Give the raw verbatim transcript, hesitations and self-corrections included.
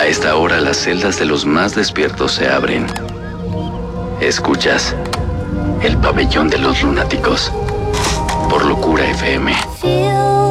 A esta hora las celdas de los más despiertos se abren. Escuchas El Pabellón de los Lunáticos por Locura F M.